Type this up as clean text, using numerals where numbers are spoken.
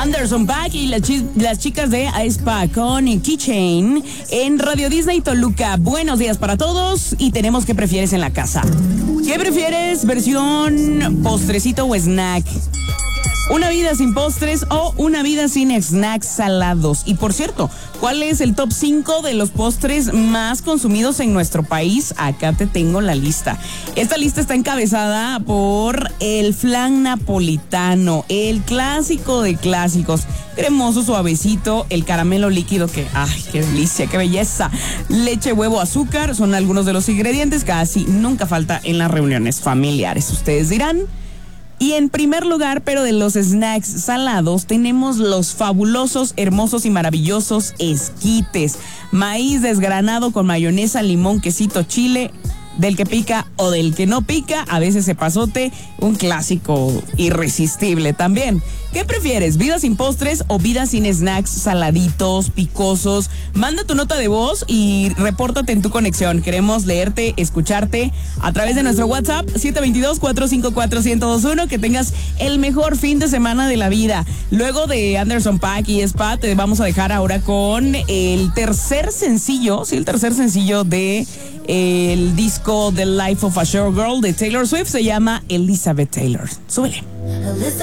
Anderson .Paak y las chicas de aespa con Keychain en Radio Disney Toluca. Buenos días para todos y tenemos ¿qué prefieres en la casa? ¿Qué prefieres? ¿Versión postrecito o snack? ¿Una vida sin postres o una vida sin snacks salados? Y por cierto, ¿cuál es el top 5 de los postres más consumidos en nuestro país? Acá te tengo la lista. Esta lista está encabezada por el flan napolitano, el clásico de clásicos, cremoso, suavecito, el caramelo líquido que, ¡ay, qué delicia, qué belleza! Leche, huevo, azúcar, son algunos de los ingredientes que casi nunca falta en las reuniones familiares. Ustedes dirán. Y en primer lugar, pero de los snacks salados, tenemos los fabulosos, hermosos y maravillosos esquites. Maíz desgranado con mayonesa, limón, quesito, chile, del que pica o del que no pica, a veces epazote, un clásico irresistible también. ¿Qué prefieres? ¿Vida sin postres o vida sin snacks saladitos, picosos? Manda tu nota de voz y repórtate en tu conexión. Queremos leerte, escucharte a través de nuestro WhatsApp 722-454-1021. Que tengas el mejor fin de semana de la vida. Luego de Anderson .Paak y aespa, te vamos a dejar ahora con el tercer sencillo de el disco The Life of a Showgirl de Taylor Swift. Se llama Elizabeth Taylor. Súbele.